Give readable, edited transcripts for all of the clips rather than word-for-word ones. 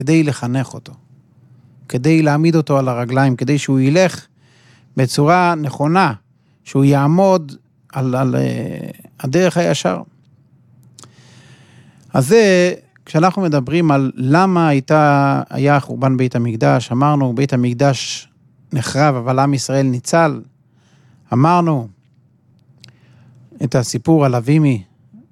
כדי לחנך אותו, כדי להעמיד אותו על הרגליים, כדי שהוא ילך בצורה נכונה, שהוא יעמוד על הדרך הישר. אז זה, כשאנחנו מדברים על למה היה חורבן בית המקדש, אמרנו, בית המקדש נחרב, אבל עם ישראל ניצל, אמרנו את הסיפור על אבימי,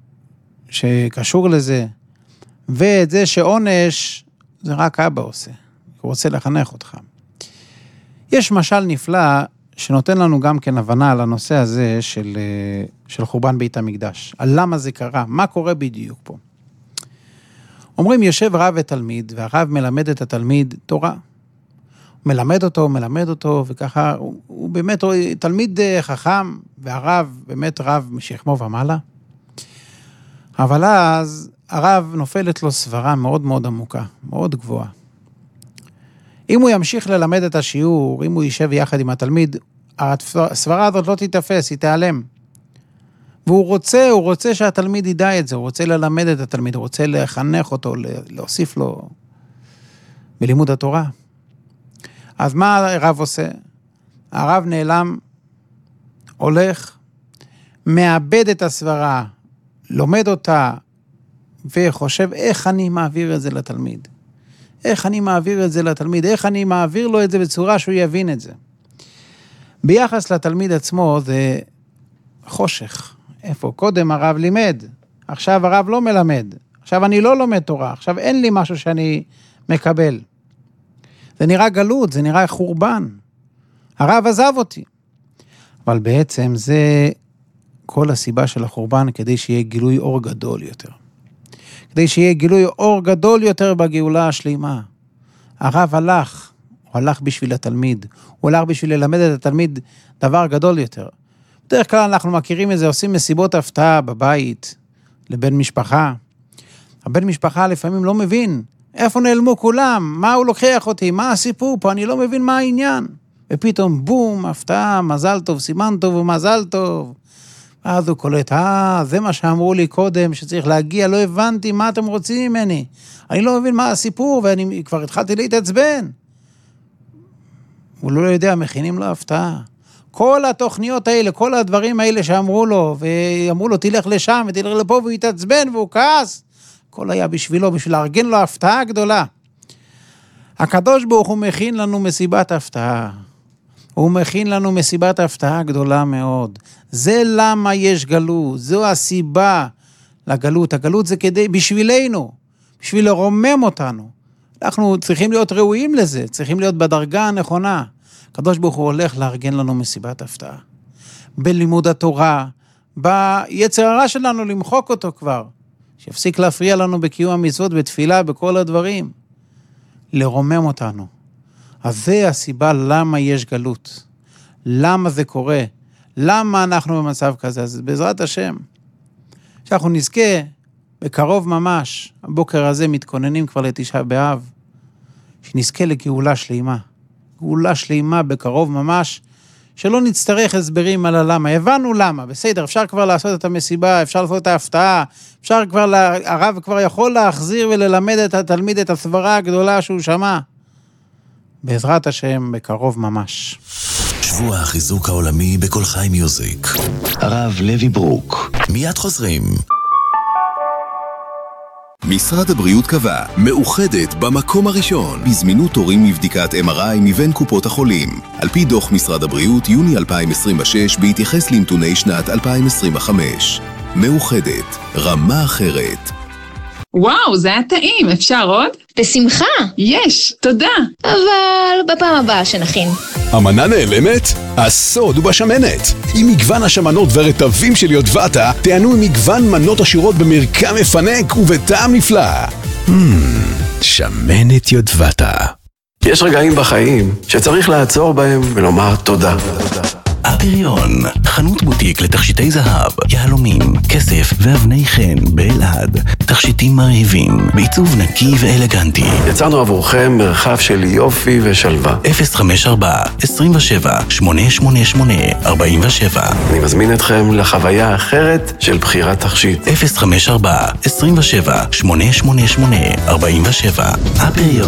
שקשור לזה, ואת זה שעונש, זה רק אבא עושה, הוא רוצה לחנך אותך. יש משל נפלא, שנותן לנו גם כן הבנה על הנושא הזה של חורבן בית המקדש, על למה זה קרה, מה קורה בדיוק פה. אומרים, יושב רב ותלמיד, והרב מלמד את התלמיד תורה. הוא מלמד אותו, וככה, הוא באמת תלמיד חכם, והרב באמת רב משכמו ומעלה. אבל אז הרב נופלת לו סברה מאוד מאוד עמוקה, מאוד גבוהה. אם הוא ימשיך ללמד את השיעור, אם הוא יישב יחד עם התלמיד, הסברה הזאת לא תתאפס, היא תיעלם. והוא רוצה שהתלמיד ידע את זה, הוא רוצה ללמד את התלמיד, הוא רוצה לחנך אותו, להוסיף לו בלימוד התורה. אז מה הרב עושה? הרב נעלם, הולך, מאבד את הסברה, לומד אותה, וחושב איך אני מעביר את זה לתלמיד. איך אני מעביר לו את זה בצורה שהוא יבין את זה. ביחס לתלמיד עצמו זה חושך. איפה? קודם הרב לימד, עכשיו הרב לא מלמד, עכשיו אני לא לומד תורה, עכשיו אין לי משהו שאני מקבל. זה נראה גלות, זה נראה חורבן. הרב עזב אותי. אבל בעצם זה כל הסיבה של החורבן, כדי שיהיה גילוי אור גדול יותר. כדי שיהיה גילוי אור גדול יותר בגאולה השלימה. הרב הלך, הוא הלך בשביל התלמיד, הוא הלך בשביל ללמד את התלמיד דבר גדול יותר. בדרך כלל אנחנו מכירים את זה, עושים מסיבות הפתעה בבית, לבן משפחה. הבן משפחה לפעמים לא מבין, איפה נעלמו כולם, מה הוא לוקח אותי, מה הסיפור פה, אני לא מבין מה העניין. ופתאום בום, הפתעה, מזל טוב, סימן טוב ומזל טוב. אז הוא קולט, זה מה שאמרו לי קודם, שצריך להגיע, לא הבנתי מה אתם רוצים ממני. אני לא מבין מה הסיפור, ואני כבר התחלתי להתעצבן. הוא לא יודע, מכינים לו הפתעה. כל התוכניות האלה, כל הדברים האלה שאמרו לו, ואמרו לו, תלך לשם ותלך לפה, והוא יתעצבן והוא כעס. הכל היה בשבילו, בשביל לארגן לו הפתעה גדולה. הקדוש ברוך הוא מכין לנו מסיבת הפתעה. הוא מכין לנו מסיבת הפתעה גדולה מאוד. זה למה יש גלות, זו הסיבה לגלות. הגלות זה בשבילנו, בשביל לרומם אותנו. אנחנו צריכים להיות ראויים לזה, צריכים להיות בדרגה הנכונה. הקדוש ברוך הוא הולך לארגן לנו מסיבת הפתעה. בלימוד התורה, ביצר הרע שלנו למחוק אותו כבר. שיפסיק להפריע לנו בקיום המצוות, בתפילה, בכל הדברים. לרומם אותנו. אז זה הסיבה למה יש גלות. למה זה קורה? למה אנחנו במצב כזה? אז בעזרת השם, שאנחנו נזכה בקרוב ממש, הבוקר הזה מתכוננים כבר לתשעה באב, שנזכה לגאולה שלמה. גאולה שלמה בקרוב ממש, שלא נצטרך הסברים על הלמה. הבנו למה, בסדר, אפשר כבר לעשות את המסיבה, אפשר לעשות את ההפתעה, הרב כבר יכול להחזיר וללמד את התלמיד את הסברה הגדולה שהוא שמע. בעזרת השם, בקרוב ממש. שבוע החיזוק העולמי בכל חי מיוזיק. הרב לוי ברוק. מיד חוזרים. משרד הבריאות קבע, מאוחדת במקום הראשון, בזמינות תורים מבדיקת MRI מבין קופות החולים. על פי דוח משרד הבריאות, יוני 2026, בהתייחס לנתוני שנת 2025. מאוחדת, רמה אחרת. וואו, זה היה טעים, אפשר עוד? בשמחה. יש, תודה. אבל בפעם הבאה שנכין. המנה נעלמת? הסוד הוא בשמנת. עם מגוון השמנות ורטבים של יודבטה, תענו עם מגוון מנות עשירות במרקם מפנק ובטעם נפלא. שמנת יודבטה. יש רגעים בחיים שצריך לעצור בהם ולומר תודה. הפריון, חנות בוטיק לתכשיטי זהב, יהלומים, כסף ואבני חן באלעד. תכשיטים מרהיבים, בעיצוב נקי ואלגנטי. יצרנו עבורכם מרחב של יופי ושלווה. 054-27-888-47. אני מזמין אתכם לחוויה אחרת של בחירת תכשיט. 054-27-888-47. הפריון.